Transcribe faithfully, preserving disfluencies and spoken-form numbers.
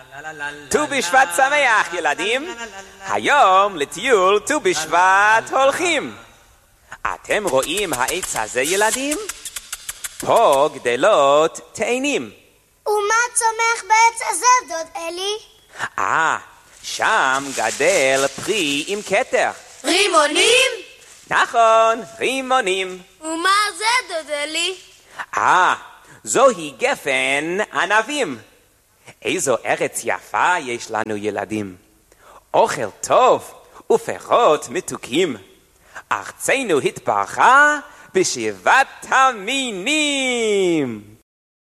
ט"ו בשבט שמח ילדים, היום לטיול ט"ו בשבט הולכים. אתם רואים העץ הזה ילדים? פה גדלות תאנים. ומה צומח בעץ הזה דוד אלי? אה, שם גדל פרי עם כתר. רימונים? נכון, רימונים. ומה זה דוד אלי? אה, זוהי גפן ענבים. איזו ארץ יפה יש לנו ילדים. אוכל טוב ופירות מתוקים. ארצנו התברכה בשבעת המינים.